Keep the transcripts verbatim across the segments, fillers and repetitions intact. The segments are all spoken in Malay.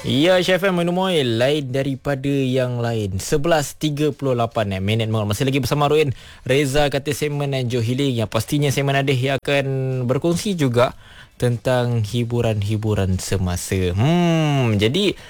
Ya, Chef M Menemoy lain daripada yang lain. sebelas tiga puluh lapan eh, minit malam. Masih lagi bersama Ruin, Reza kata Semen dan Joe Healing. Yang pastinya Semen Adih yang akan berkongsi juga tentang hiburan-hiburan semasa. Hmm, jadi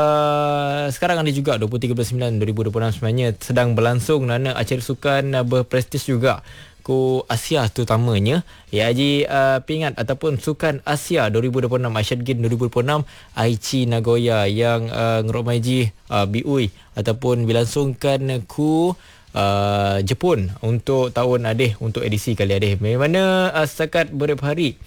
uh, sekarang ada juga dua puluh tiga bulan sembilan dua ribu dua puluh enam sebenarnya sedang berlangsung nana acara sukan uh, berprestis juga Ko Asia terutamanya ya Haji uh, pingat ataupun Sukan Asia dua ribu dua puluh enam Asian Games dua ribu dua puluh enam Aichi Nagoya yang uh, ngerok maji uh, B U I ataupun dilangsungkan ku uh, Jepun untuk tahun adih untuk edisi kali adih. Bagaimana uh, setakat beberapa hari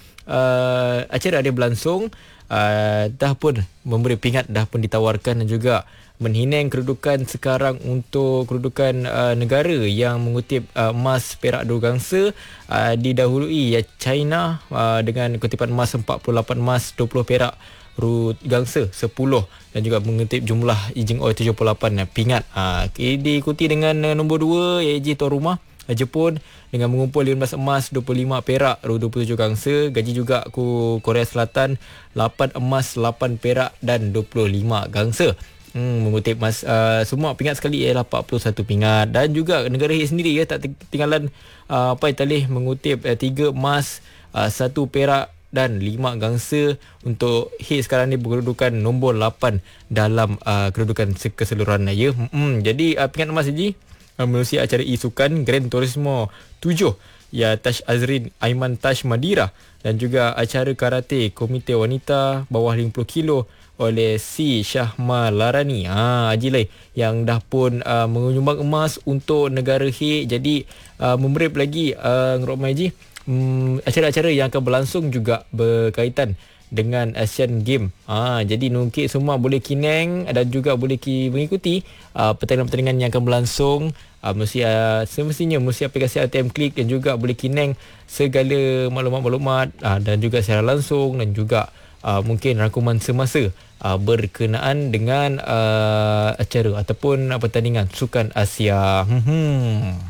uh, acara adih berlangsung, uh, dah pun memberi pingat, dah pun ditawarkan dan juga menhinang kedudukan sekarang untuk kedudukan uh, negara yang mengutip uh, emas, perak dua gangsa, uh, didahului ya China uh, dengan kutipan emas empat puluh lapan emas, dua puluh perak, ru gangsa sepuluh dan juga mengutip jumlah Ijing Oil tujuh puluh lapan uh, pingat. Uh, diikuti dengan uh, nombor dua iaitu tuan rumah uh, Jepun dengan mengumpul lima belas emas, dua puluh lima perak, ru dua puluh tujuh gangsa. Gaji juga ku Korea Selatan lapan emas, lapan perak dan dua puluh lima gangsa. Hmm, mengutip mas uh, semua pingat sekali ialah empat puluh satu pingat. Dan juga negara Hit sendiri ya tak ketinggalan uh, apa tadi mengutip uh, tiga emas, uh, satu perak dan lima gangsa. Untuk Hit sekarang ni berkedudukan nombor lapan dalam uh, kedudukan keseluruhan ya. Hmm, jadi uh, pingat emas ini uh, menerusi acara e-sukan Grand Turismo tujuh ya Tash Azrin Aiman Tash Madira dan juga acara karate Komite Wanita bawah lima puluh kilo oleh Si Syahma Larani. Ha, Haji Lai yang dah pun uh, menyumbang emas untuk negara Hit. Jadi uh, memerip lagi uh, Ngerok Maji um, acara-acara yang akan berlangsung juga berkaitan dengan Asian Game. Ha, jadi nungkit semua boleh kineng dan juga boleh ki mengikuti uh, pertandingan-pertandingan yang akan berlangsung. Uh, mesti uh, semestinya mesti aplikasi A T M Klik dan juga boleh kineng segala maklumat-maklumat uh, dan juga secara langsung dan juga uh, mungkin rangkuman semasa uh, berkenaan dengan uh, acara ataupun uh, pertandingan Sukan Asia. Hmm.